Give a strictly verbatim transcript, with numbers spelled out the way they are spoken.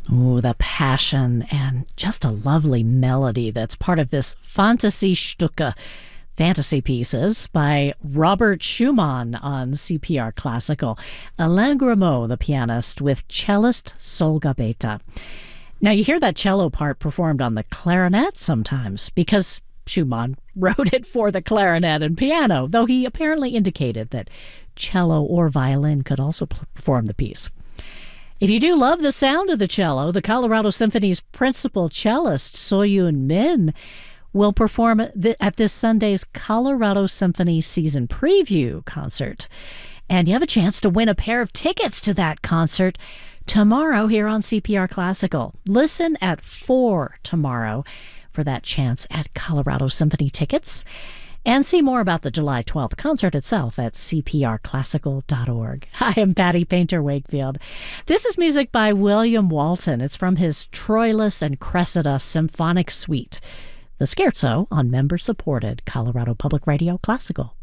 Oh, the passion and just a lovely melody that's part of this Fantasy-Stücke, fantasy pieces by Robert Schumann on C P R Classical. Alain Grimaud, the pianist, with cellist Sol Gabetta. Now, you hear that cello part performed on the clarinet sometimes because Schumann wrote it for the clarinet and piano, though he apparently indicated that cello or violin could also perform the piece. If you do love the sound of the cello, the Colorado Symphony's principal cellist, Soyun Min, will perform at this Sunday's Colorado Symphony Season Preview concert. And you have a chance to win a pair of tickets to that concert tomorrow here on C P R Classical. Listen at four tomorrow for that chance at Colorado Symphony tickets. And see more about the July twelfth concert itself at c p r classical dot org. I am Patty Painter Wakefield. This is music by William Walton. It's from his Troilus and Cressida Symphonic Suite, the Scherzo on member-supported Colorado Public Radio Classical.